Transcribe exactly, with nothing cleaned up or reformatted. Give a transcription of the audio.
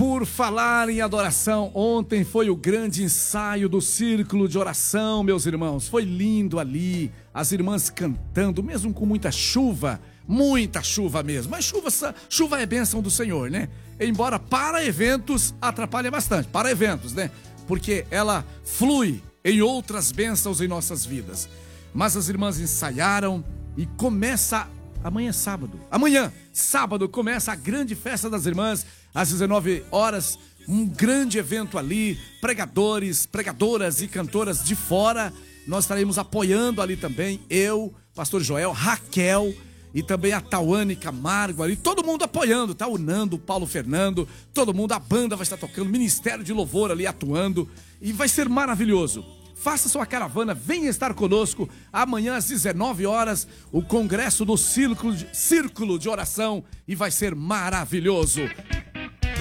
Por falar em adoração, ontem foi o grande ensaio do círculo de oração, meus irmãos. Foi lindo ali, as irmãs cantando, mesmo com muita chuva, muita chuva mesmo. Mas chuva, chuva é bênção do Senhor, né? Embora para eventos atrapalha bastante, para eventos, né? Porque ela flui em outras bênçãos em nossas vidas. Mas as irmãs ensaiaram e começa... Amanhã é sábado. Amanhã, sábado, começa a grande festa das irmãs, às dezenove horas, um grande evento ali, pregadores, pregadoras e cantoras de fora. Nós estaremos apoiando ali também, eu, pastor Joel, Raquel e também a Tauane Camargo ali, todo mundo apoiando, tá? O Nando, o Paulo Fernando, todo mundo, a banda vai estar tocando, Ministério de Louvor ali atuando e vai ser maravilhoso. Faça sua caravana, venha estar conosco amanhã às dezenove horas, o congresso do Círculo de, Círculo de Oração, e vai ser maravilhoso.